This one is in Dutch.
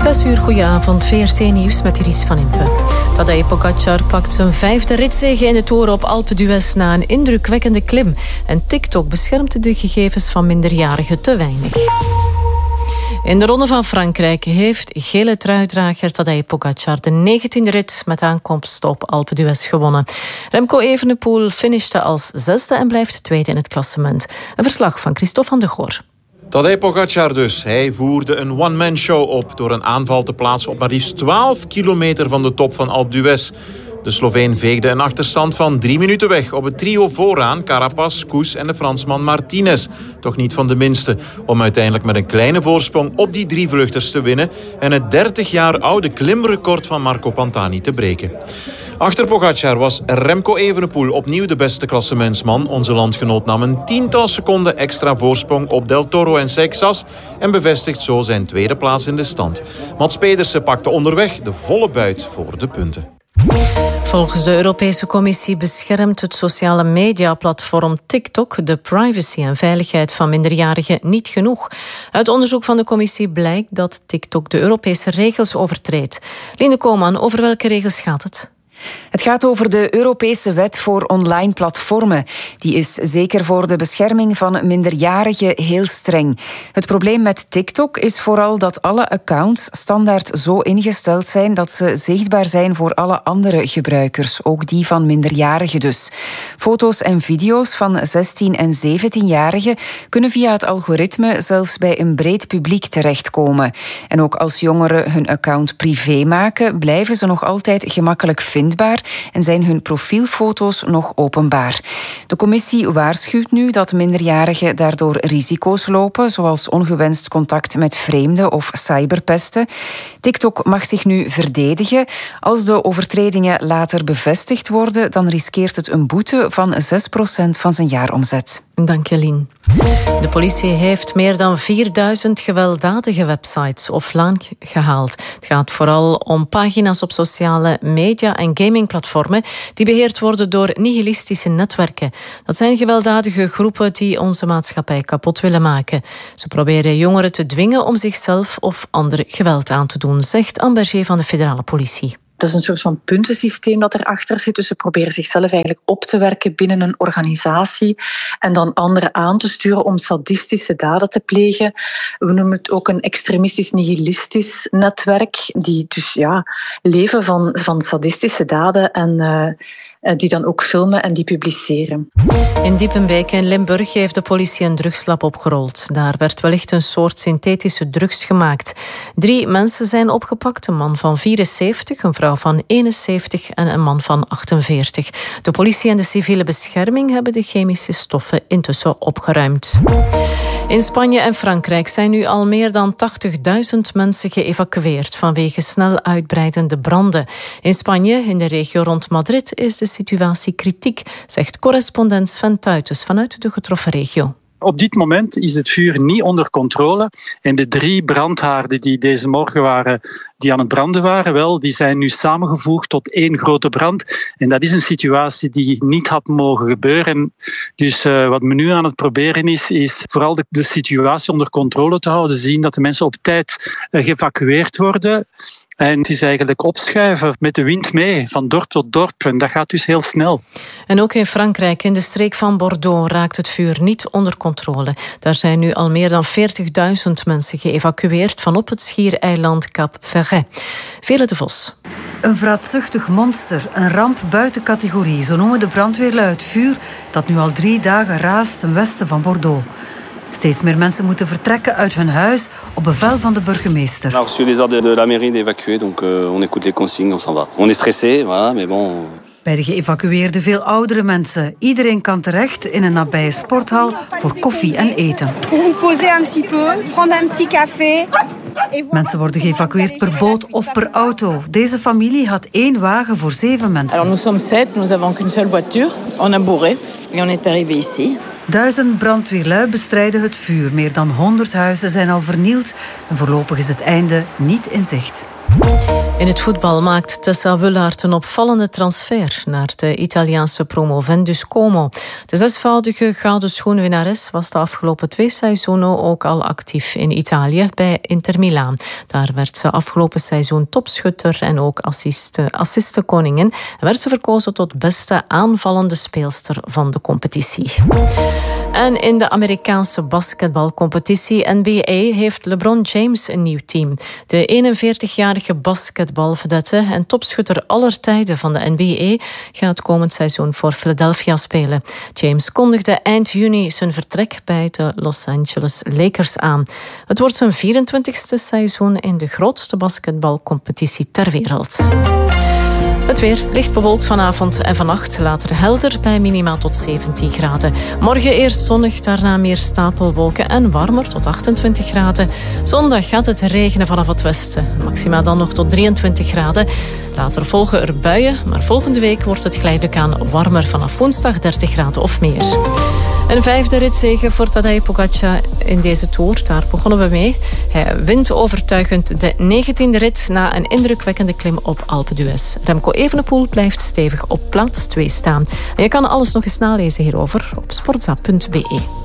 6 uur, goedenavond, VRT Nieuws met Iris van Impe. Tadej Pogacar pakt zijn 5e ritzege in de Tour op Alpe d'Huez na een indrukwekkende klim. En TikTok beschermt de gegevens van minderjarigen te weinig. In de Ronde van Frankrijk heeft gele truidrager Tadej Pogacar de 19e rit met aankomst op Alpe d'Huez gewonnen. Remco Evenepoel finishte als 6e en blijft tweede in het klassement. Een verslag van Christophe van de Goor. Tadej Pogacar dus. Hij voerde een one-man-show op door een aanval te plaatsen op maar liefst 12 kilometer van de top van Alpe d'Huez. De Sloveen veegde een achterstand van 3 minuten weg op het trio vooraan, Carapaz, Koes en de Fransman Martinez. Toch niet van de minste, om uiteindelijk met een kleine voorsprong op die 3 vluchters te winnen en het 30 jaar oude klimrecord van Marco Pantani te breken. Achter Pogacar was Remco Evenepoel opnieuw de beste klassementsman. Onze landgenoot nam een 10-tal seconden extra voorsprong op Del Toro en Seixas en bevestigt zo zijn tweede plaats in de stand. Mats Pedersen pakte onderweg de volle buit voor de punten. Volgens de Europese Commissie beschermt het sociale mediaplatform TikTok de privacy en veiligheid van minderjarigen niet genoeg. Uit onderzoek van de Commissie blijkt dat TikTok de Europese regels overtreedt. Linde Koolman, over welke regels gaat het? Het gaat over de Europese wet voor online platformen. Die is zeker voor de bescherming van minderjarigen heel streng. Het probleem met TikTok is vooral dat alle accounts standaard zo ingesteld zijn dat ze zichtbaar zijn voor alle andere gebruikers, ook die van minderjarigen dus. Foto's en video's van 16- en 17-jarigen kunnen via het algoritme zelfs bij een breed publiek terechtkomen. En ook als jongeren hun account privé maken, blijven ze nog altijd gemakkelijk vindbaar en zijn hun profielfoto's nog openbaar. De commissie waarschuwt nu dat minderjarigen daardoor risico's lopen, zoals ongewenst contact met vreemden of cyberpesten. TikTok mag zich nu verdedigen. Als de overtredingen later bevestigd worden, dan riskeert het een boete van 6% van zijn jaaromzet. Dank je, Lien. De politie heeft meer dan 4000 gewelddadige websites offline gehaald. Het gaat vooral om pagina's op sociale media en gamingplatformen die beheerd worden door nihilistische netwerken. Dat zijn gewelddadige groepen die onze maatschappij kapot willen maken. Ze proberen jongeren te dwingen om zichzelf of anderen geweld aan te doen, zegt Amberger van de federale politie. Dat is een soort van puntensysteem dat erachter zit. Dus ze proberen zichzelf eigenlijk op te werken binnen een organisatie en dan anderen aan te sturen om sadistische daden te plegen. We noemen het ook een extremistisch nihilistisch netwerk, die dus leven van sadistische daden en die dan ook filmen en die publiceren. In Diepenbeek in Limburg heeft de politie een drugslab opgerold. Daar werd wellicht een soort synthetische drugs gemaakt. 3 mensen zijn opgepakt, een man van 74, een vrouw van 71 en een man van 48. De politie en de civiele bescherming hebben de chemische stoffen intussen opgeruimd. In Spanje en Frankrijk zijn nu al meer dan 80.000 mensen geëvacueerd vanwege snel uitbreidende branden. In Spanje, in de regio rond Madrid, is de situatie kritiek, zegt correspondent Sven Tuitens vanuit de getroffen regio. Op dit moment is het vuur niet onder controle. En de 3 brandhaarden die deze morgen waren, die aan het branden waren, die zijn nu samengevoegd tot 1 grote brand. En dat is een situatie die niet had mogen gebeuren. Dus wat men nu aan het proberen is vooral de situatie onder controle te houden. Zien dat de mensen op tijd geëvacueerd worden. En het is eigenlijk opschuiven met de wind mee, van dorp tot dorp. En dat gaat dus heel snel. En ook in Frankrijk, in de streek van Bordeaux, raakt het vuur niet onder controle. Daar zijn nu al meer dan 40.000 mensen geëvacueerd van op het schiereiland Cap Ferret. Vele de Vos. Een vraatzuchtig monster, een ramp buiten categorie. Zo noemen de brandweerlui het vuur dat nu al 3 dagen raast ten westen van Bordeaux. Steeds meer mensen moeten vertrekken uit hun huis op bevel van de burgemeester. On a reçu les ordres de la mairie d'évacuer, donc on écoute les consignes, on s'en va. On est stressé, voilà, mais bon. Bij de geëvacueerden veel oudere mensen. Iedereen kan terecht in een nabije sporthal voor koffie en eten. Mensen worden geëvacueerd per boot of per auto. Deze familie had 1 wagen voor 7 mensen. Alors nous sommes 7, nous avons qu'une seule voiture. On a bourré et on est arrivé ici. 1000 brandweerlui bestrijden het vuur. Meer dan 100 huizen zijn al vernield en voorlopig is het einde niet in zicht. In het voetbal maakt Tessa Wullaert een opvallende transfer naar de Italiaanse promovendus Como. De zesvoudige gouden schoenwinnares was de afgelopen 2 seizoenen ook al actief in Italië bij Inter Milaan. Daar werd ze afgelopen seizoen topschutter en ook assistenkoningin en werd ze verkozen tot beste aanvallende speelster van de competitie. En in de Amerikaanse basketbalcompetitie NBA heeft LeBron James een nieuw team. De 41-jarige basketbalvedette en topschutter aller tijden van de NBA gaat komend seizoen voor Philadelphia spelen. James kondigde eind juni zijn vertrek bij de Los Angeles Lakers aan. Het wordt zijn 24e seizoen in de grootste basketbalcompetitie ter wereld. Het weer licht bewolkt vanavond en vannacht, later helder bij minima tot 17 graden. Morgen eerst zonnig, daarna meer stapelwolken en warmer tot 28 graden. Zondag gaat het regenen vanaf het westen. Maxima dan nog tot 23 graden. Later volgen er buien, maar volgende week wordt het geleidelijk aan warmer vanaf woensdag 30 graden of meer. Een 5e ritzege voor Tadej Pogačar in deze Tour. Daar begonnen we mee. Hij wint overtuigend de 19e rit na een indrukwekkende klim op Alpe d'Huez. Remco Evenepoel blijft stevig op plaats 2 staan. En je kan alles nog eens nalezen hierover op sportza.be.